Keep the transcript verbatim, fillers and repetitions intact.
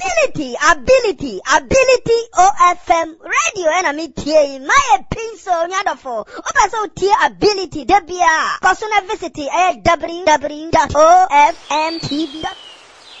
ability, ability, ability O F M radio and me tie my pencil nyadofo. Opa so tie ability debia. Kosuna visit w w w dot o f m t v dot com